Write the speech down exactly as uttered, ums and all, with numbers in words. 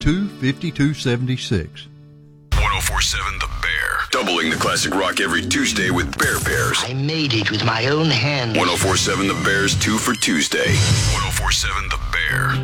two five two seven six. one oh four point seven The Bear. Doubling the classic rock every Tuesday with Bear Pairs. I made it with my own hands. one oh four point seven The Bear's two for Tuesday. one oh four point seven The Bear.